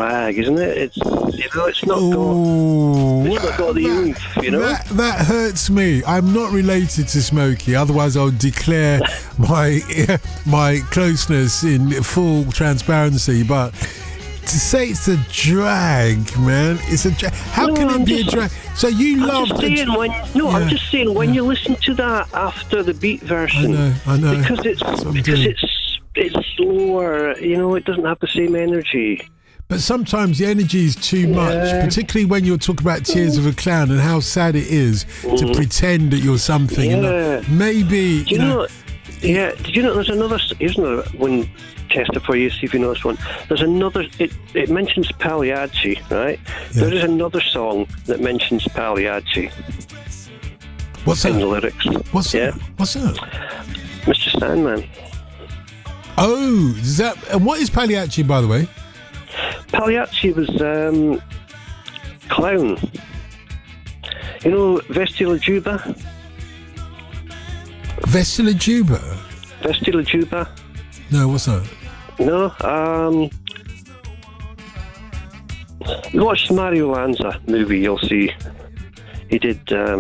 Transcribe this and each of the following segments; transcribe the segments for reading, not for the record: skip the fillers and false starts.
drag, isn't it? It's it's not got the oomph, That hurts me. I'm not related to Smokey, otherwise I would declare my closeness in full transparency. But to say it's a drag, man, it's a drag. How can it be a drag? So you love? I'm just saying when you listen to that after the beat version, I know, because it's slower. It doesn't have the same energy. But sometimes the energy is too much, particularly when you're talking about Tears of a Clown and how sad it is to pretend that you're something. Yeah. Maybe. Did you know there's another? Here's another one tester for you, see if you know this one. There's another, it mentions Pagliacci, right? Yeah. There is another song that mentions Pagliacci. What's that? In the lyrics. What's that? Mr. Sandman. Oh, is that? And what is Pagliacci, by the way? Pagliacci was clown. Vesti la Juba? Vesti la Juba? Vesti la Juba? No, what's that? No, you watch the Mario Lanza movie, you'll see he did.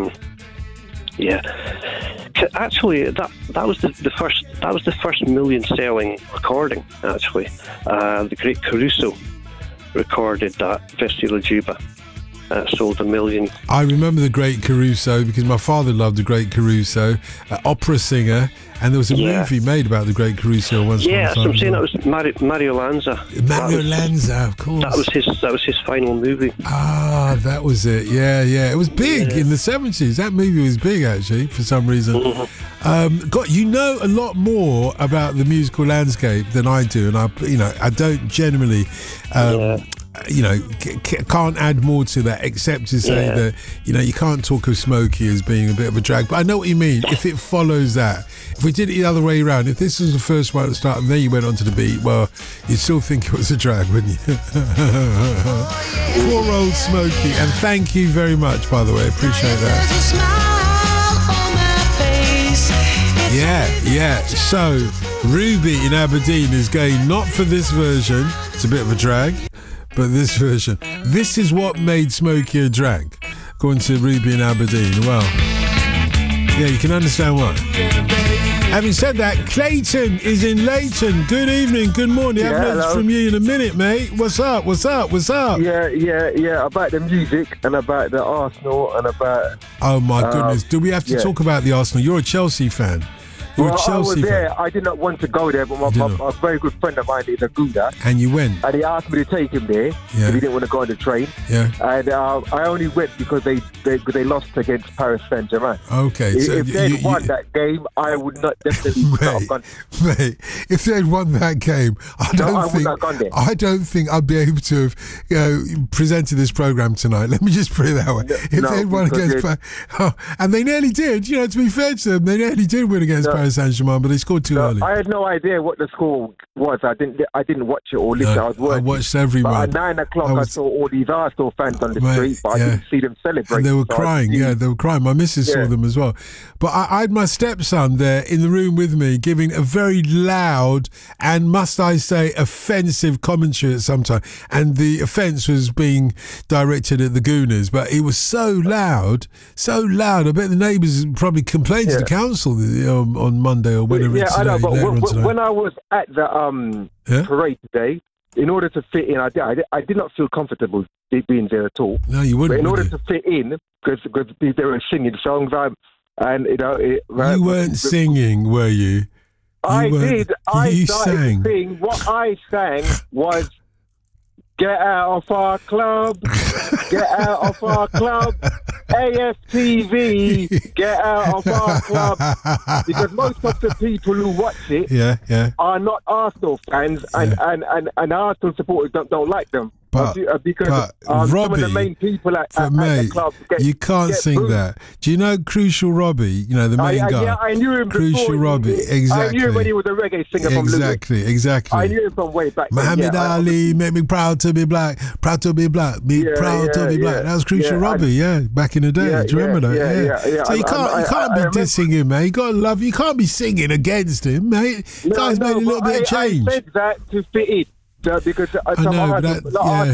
Actually, that was the first million-selling recording. Actually, the great Caruso recorded that Vesti la Juba. Sold 1 million. I remember the great Caruso because my father loved the great Caruso, opera singer, and there was a movie made about the great Caruso once. Yeah, that's what I'm saying. That was Mario Lanza. Mario Lanza, of course. That was his final movie. Ah, that was it. Yeah. It was big in the 70s. That movie was big actually for some reason. God, you know a lot more about the musical landscape than I do, and I don't generally. Can't add more to that except to say that you can't talk of Smokey as being a bit of a drag, but I know what you mean. If it follows that, if we did it the other way around, if this was the first one at the start and then you went onto the beat, well, you'd still think it was a drag, wouldn't you? Poor old Smokey. And thank you very much, by the way, appreciate that. Yeah. So Ruby in Aberdeen is going not for this version, it's a bit of a drag, but this version. This is what made Smokey a drag, according to Ruby in Aberdeen. Well, yeah, you can understand why. Having said that, Clayton is in Leighton. Good evening, good morning. I haven't heard from you in a minute, mate. What's up? Yeah, about the music and about the Arsenal and about... Oh, my goodness. Do we have to talk about the Arsenal? You're a Chelsea fan. I was there. I did not want to go there, but a very good friend of mine is a Gouda. And you went? And he asked me to take him there. Yeah. He didn't want to go on the train. Yeah. And I only went because they lost against Paris Saint-Germain. Okay. If they'd won that game, I would not definitely not have gone. Mate, if they'd won that game, I don't think I'd be able to have presented this programme tonight. Let me just put it that way. If they'd won against Paris... and they nearly did. To be fair to them, they nearly did win against Paris Saint-Germain, but they scored too early. I had no idea what the score was. I didn't watch it or listen. I watched every one. But at 9 o'clock, I saw all these Arsenal fans on the street, but I didn't see them celebrate. And they were crying. They were crying. My missus saw them as well. But I had my stepson there in the room with me, giving a very loud and, must I say, offensive commentary at some time. And the offence was being directed at the Gooners, but it was so loud. I bet the neighbours probably complained to the council on Monday or whenever it's today. I know, but when I was at the parade today, in order to fit in, I did not feel comfortable being there at all. No, you wouldn't. But in order to fit in, because they were singing songs, you weren't singing, were you? I did. I started to sing. What I sang was, "Get out of our club, get out of our club. AFTV, get out of our club." Because most of the people who watch it are not Arsenal fans, and Arsenal supporters don't like them. Because Robbie, some of the main people at the club you can't sing booed. that. Do you know Crucial Robbie? The main guy. Yeah, I knew him Crucial before. Robbie, exactly. I knew him when he was a reggae singer from Lewis. Exactly. I knew him from way back. Muhammad Ali, make me proud to be black, proud to be black, proud to be black. That was Crucial Robbie, back in the day. Do you remember that? Yeah. So you can't be dissing him, mate. You got to love. You can't be singing against him, mate. Guys made a little bit of change. I said that to fit in. Because I know,